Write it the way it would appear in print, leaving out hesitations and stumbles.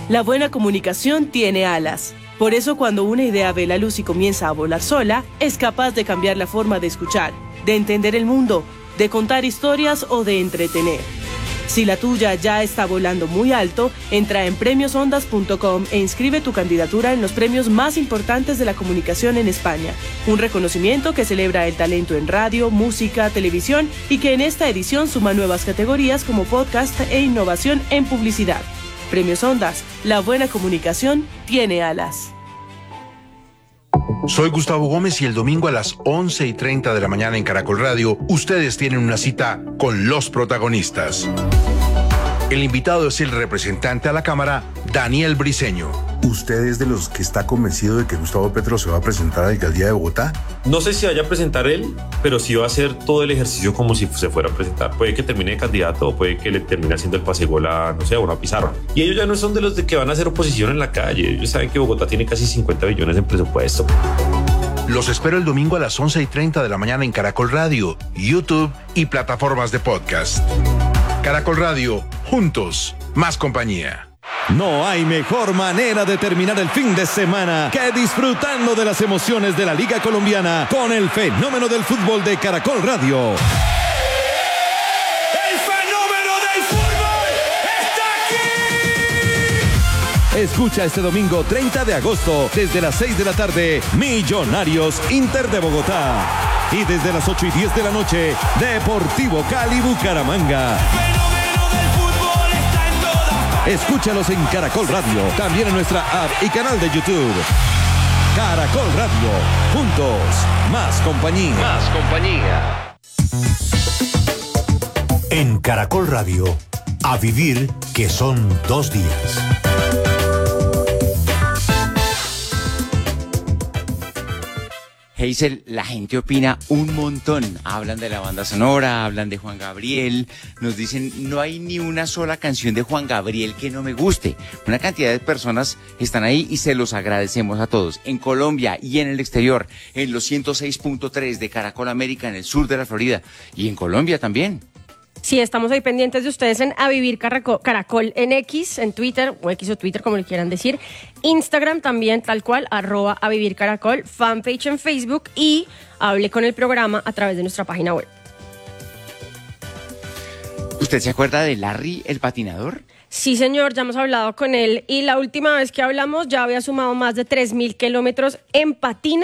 La buena comunicación tiene alas. Por eso cuando una idea ve la luz y comienza a volar sola, es capaz de cambiar la forma de escuchar, de entender el mundo, de contar historias o de entretener. Si la tuya ya está volando muy alto, entra en premiosondas.com e inscribe tu candidatura en los premios más importantes de la comunicación en España. Un reconocimiento que celebra el talento en radio, música, televisión y que en esta edición suma nuevas categorías como podcast e innovación en publicidad. Premios Ondas, la buena comunicación tiene alas. Soy Gustavo Gómez y el domingo a las 11:30 de la mañana en Caracol Radio, ustedes tienen una cita con los protagonistas. El invitado es el representante a la Cámara, Daniel Briceño. ¿Usted es de los que está convencido de que Gustavo Petro se va a presentar a la alcaldía de Bogotá? No sé si vaya a presentar él, pero sí va a hacer todo el ejercicio como si se fuera a presentar. Puede que termine de candidato o puede que le termine haciendo el pase gol a, no sé, a una pizarra. Y ellos ya no son de los de que van a hacer oposición en la calle. Ellos saben que Bogotá tiene casi 50 billones en presupuesto. Los espero el domingo a las 11:30 de la mañana en Caracol Radio, YouTube y plataformas de podcast. Caracol Radio, juntos, más compañía. No hay mejor manera de terminar el fin de semana que disfrutando de las emociones de la Liga Colombiana con el fenómeno del fútbol de Caracol Radio. ¡El fenómeno del fútbol está aquí! Escucha este domingo 30 de agosto desde las 6 de la tarde Millonarios Inter de Bogotá y desde las 8:10 de la noche Deportivo Cali Bucaramanga. Escúchalos en Caracol Radio, también en nuestra app y canal de YouTube. Caracol Radio, juntos, más compañía. Más compañía. En Caracol Radio, a vivir que son 2 días. Hazel, la gente opina un montón. Hablan de la banda sonora, hablan de Juan Gabriel. Nos dicen, no hay ni una sola canción de Juan Gabriel que no me guste. Una cantidad de personas están ahí y se los agradecemos a todos. En Colombia y en el exterior, en los 106.3 de Caracol América, en el sur de la Florida. Y en Colombia también. Sí, estamos ahí pendientes de ustedes en A Vivir Caracol en X, en Twitter, o X o Twitter, como le quieran decir. Instagram también, tal cual, @A Vivir Caracol, fanpage en Facebook y hable con el programa a través de nuestra página web. ¿Usted se acuerda de Larry, el patinador? Sí, señor, ya hemos hablado con él y la última vez que hablamos ya había sumado más de 3.000 kilómetros en patines.